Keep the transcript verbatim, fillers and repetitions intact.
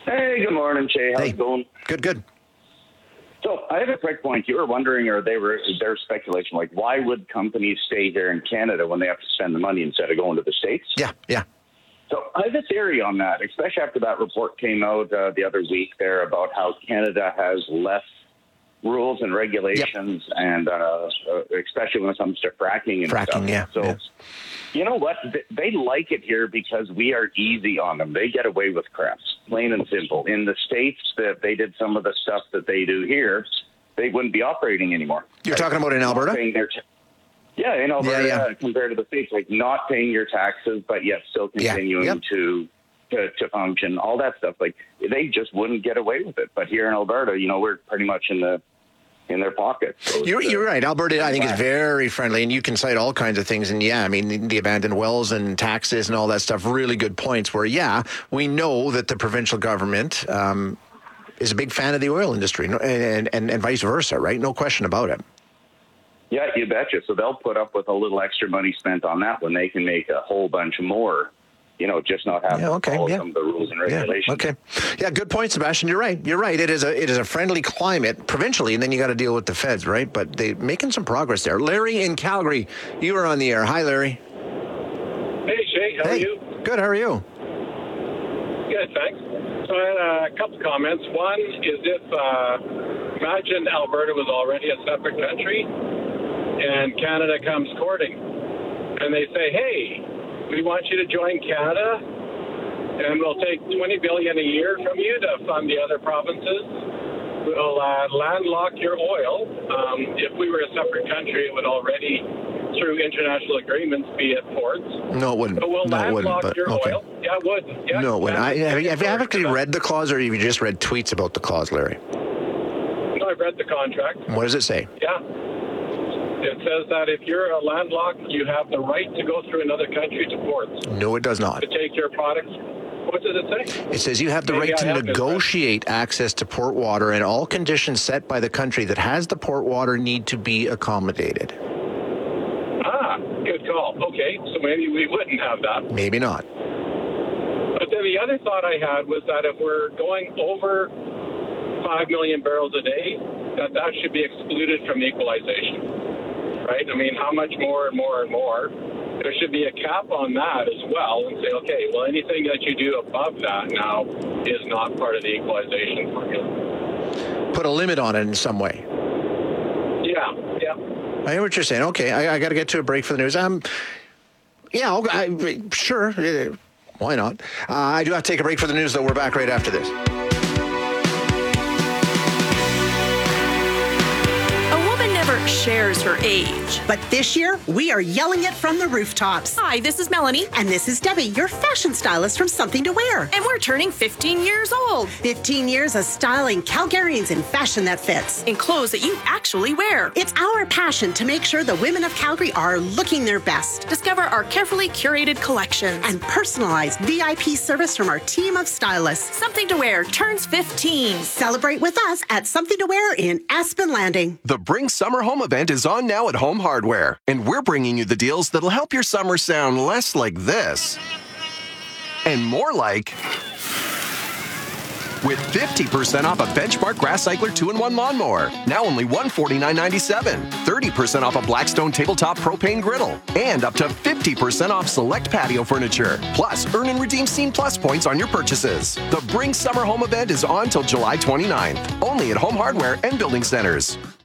Hey, good morning, Jay. How's Hey. it going? Good, good. So I have a quick point. You were wondering, or they were their speculation, like why would companies stay here in Canada when they have to spend the money instead of going to the States? Yeah, yeah. So I have a theory on that, especially after that report came out uh, the other week there about how Canada has less rules and regulations, yep. and uh, especially when it comes to fracking and fracking, stuff. Yeah, so, yeah. You know what? They like it here because we are easy on them. They get away with crap, plain and simple. In the States, that they did some of the stuff that they do here, they wouldn't be operating anymore. You're talking about in Alberta? T- yeah, in Alberta, yeah, yeah. compared to the States, like not paying your taxes, but yet still continuing yeah. yep. to, to to function, all that stuff. Like they just wouldn't get away with it. But here in Alberta, you know, we're pretty much in the in their pocket. So you're, you're right. Alberta, I think, is very friendly, and you can cite all kinds of things. And yeah, I mean, the, the abandoned wells and taxes and all that stuff, really good points where, yeah, we know that the provincial government um, is a big fan of the oil industry and, and, and vice versa, right? No question about it. Yeah, you betcha. So they'll put up with a little extra money spent on that when they can make a whole bunch more. You know, just not have yeah, to okay, follow yeah. some of the rules and regulations. Yeah, okay. Yeah, good point, Sebastian. You're right. You're right. It is a it is a friendly climate provincially, and then you got to deal with the feds, right? But they're making some progress there. Larry in Calgary, you are on the air. Hi, Larry. Hey, Shay. How hey. are you? Good. How are you? Good, thanks. So I had a couple comments. One is if, uh, imagine Alberta was already a separate country, and Canada comes courting, and they say, hey, we want you to join Canada, and we'll take twenty billion dollars a year from you to fund the other provinces. We'll uh, landlock your oil. Um, if we were a separate country, it would already, through international agreements, be at ports. No, it wouldn't. So we'll no, it wouldn't. landlock But, your okay. oil. Yeah, it would. Yeah, no, it wouldn't. I, have, you, have you actually that. read the clause, or have you just read tweets about the clause, Larry? No, I've read the contract. What does it say? Yeah. It says that if you're a landlocked, you have the right to go through another country to ports. No, it does not. To take your products. What does it say? It says you have the Maybe right I to have negotiate access to port water, and all conditions set by the country that has the port water need to be accommodated. Ah, good call. Okay, so maybe we wouldn't have that. Maybe not. But then the other thought I had was that if we're going over five million barrels a day, that that should be excluded from the equalization. Right? I mean, how much more and more and more? There should be a cap on that as well and say, okay, well, anything that you do above that now is not part of the equalization formula. Put a limit on it in some way. Yeah, yeah. I hear what you're saying. Okay, I, I got to get to a break for the news. Um, yeah, I, sure. Uh, why not? Uh, I do have to take a break for the news, though. We're back right after this. Shares her age. But this year, we are yelling it from the rooftops. Hi, this is Melanie. And this is Debbie, your fashion stylist from Something to Wear. And we're turning fifteen years old. fifteen years of styling Calgarians in fashion that fits. In clothes that you actually wear. It's our passion to make sure the women of Calgary are looking their best. Discover our carefully curated collections. And personalized V I P service from our team of stylists. Something to Wear turns fifteen. Celebrate with us at Something to Wear in Aspen Landing. The Bring Summer Home event is on now at Home Hardware, and we're bringing you the deals that'll help your summer sound less like this and more like with fifty percent off a Benchmark Grass Cycler two in one lawnmower, now only one hundred forty-nine ninety-seven, thirty percent off a Blackstone tabletop propane griddle, and up to fifty percent off select patio furniture. Plus, earn and redeem Scene Plus points on your purchases. The Bring Summer Home event is on till July twenty-ninth, only at Home Hardware and Building Centers.